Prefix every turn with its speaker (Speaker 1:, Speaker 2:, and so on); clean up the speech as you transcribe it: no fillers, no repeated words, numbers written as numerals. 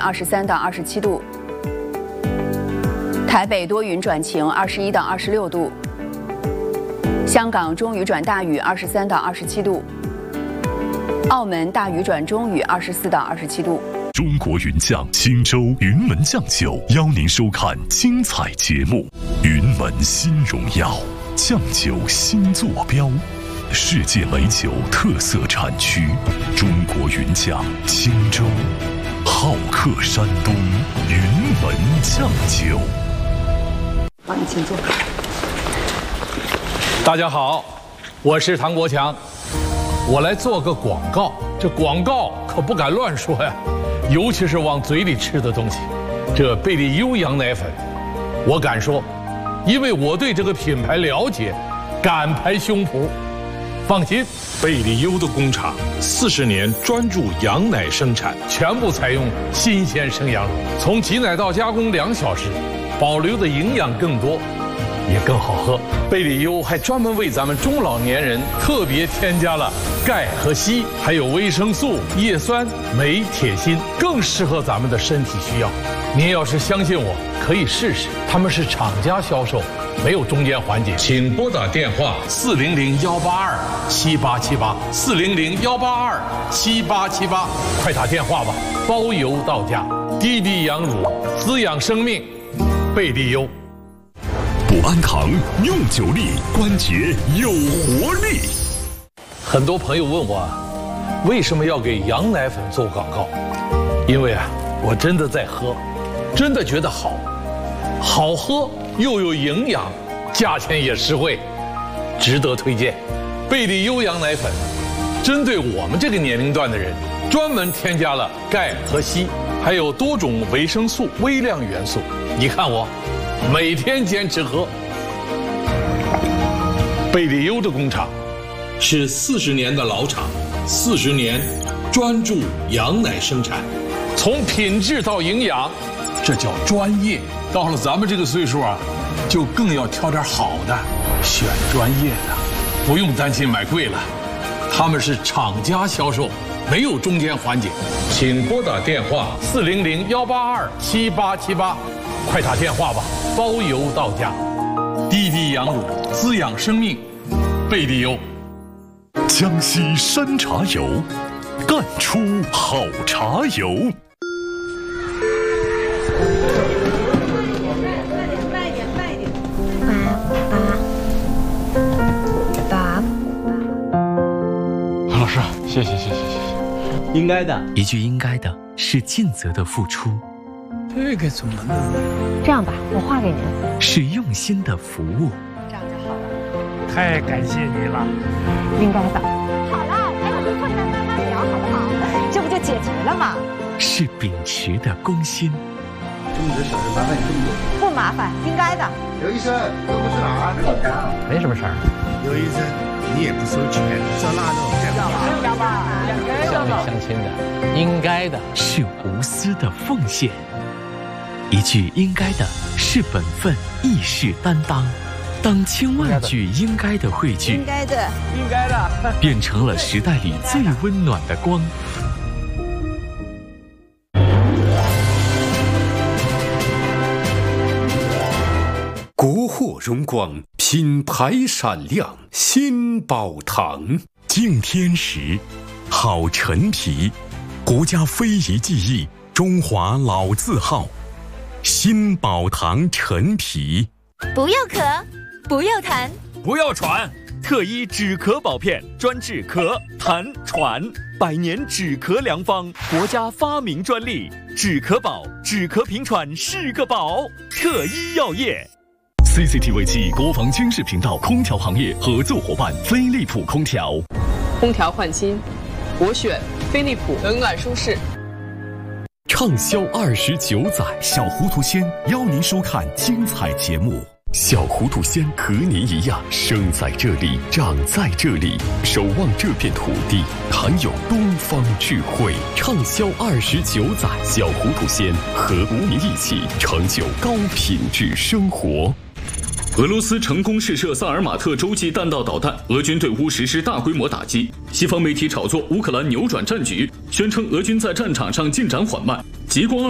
Speaker 1: 23到27度。台北多云转晴，21到26度。香港中雨转大雨，23到27度。澳门大雨转中雨，24到27度。
Speaker 2: 中国云酱青州云门酱酒邀您收看精彩节目。云门新荣耀，酱酒新坐标，世界美酒特色产区，中国云酱青州，好客山东，云门酱酒。
Speaker 3: 好，你请坐。
Speaker 4: 大家好，我是唐国强，我来做个广告。这广告可不敢乱说呀，尤其是往嘴里吃的东西。这贝利优羊奶粉，我敢说，因为我对这个品牌了解，敢拍胸脯。放心，贝利优的工厂40年专注羊奶生产，全部采用新鲜生羊乳，从挤奶到加工2小时，保留的营养更多，也更好喝。贝利优还专门为咱们中老年人特别添加了钙和硒，还有维生素、叶酸、镁、铁、锌，更适合咱们的身体需要。您要是相信我，可以试试。他们是厂家销售，没有中间环节。请拨打电话400-182-7878，400-182-7878，快打电话吧，包邮到家。低低羊乳，滋养生命，贝利优。
Speaker 2: 补安堂用久力，关节有活力。
Speaker 4: 很多朋友问我，为什么要给羊奶粉做广告？因为我真的在喝，真的觉得好，好喝又有营养，价钱也实惠，值得推荐。贝利优羊奶粉，针对我们这个年龄段的人，专门添加了钙和硒，还有多种维生素、微量元素。你看我，每天坚持喝。贝利优的工厂是40年的老厂，40年专注羊奶生产，从品质到营养，这叫专业。到了咱们这个岁数就更要挑点好的，选专业的，不用担心买贵了。他们是厂家销售，没有中间环节。请拨打电话400-182-7878，快打电话吧，包邮到家。低低羊乳，滋养生命，贝利优。
Speaker 2: 江西山茶油，干出好茶油。
Speaker 4: 老师，谢谢。
Speaker 5: 应该的，
Speaker 6: 一句应该的是尽责的付出。
Speaker 5: 这个怎么弄？
Speaker 7: 这样吧，我画给您。
Speaker 6: 是用心的服务。
Speaker 7: 这样就好了。
Speaker 5: 太感谢你了。
Speaker 7: 应该的。好了，陪我们困难慢慢聊，好不好？这不就解决了吗？
Speaker 6: 是秉持的公心。
Speaker 8: 这么点小事麻烦你这么多。
Speaker 7: 不麻烦，应该的。
Speaker 8: 刘医生，都不是哪？
Speaker 5: 没什么事儿。
Speaker 8: 刘医生，你也不收钱，烧腊肉
Speaker 5: 要吧？
Speaker 6: 乡里乡亲的，应该的是无私的奉献。一句应该的是本分，义士担当。当千万句应该的汇聚，
Speaker 7: 应该的，
Speaker 6: 变成了时代里最温暖的光。
Speaker 9: 国货荣光，品牌闪亮，新宝堂。
Speaker 2: 敬天时，好陈皮，国家非遗技艺，中华老字号。新宝堂陈皮。
Speaker 10: 不要咳，不要痰，
Speaker 11: 不要喘，特医止咳宝片，专治咳、痰、喘，100年止咳良方，国家发明专利，止咳宝，止咳平喘是个宝。特医药业。
Speaker 2: CCTV 7国防军事频道空调行业合作伙伴飞利浦空调。
Speaker 12: 空调换新，我选飞利浦，冷暖舒适。
Speaker 2: 畅销29载，小糊涂仙邀您收看精彩节目。小糊涂仙和您一样，生在这里，长在这里，守望这片土地，含有东方智慧。畅销29载，小糊涂仙和无名一起成就高品质生活。俄罗斯成功试射萨尔马特洲际弹道导弹，俄军对乌实施大规模打击。西方媒体炒作乌克兰扭转战局，宣称俄军在战场上进展缓慢。极光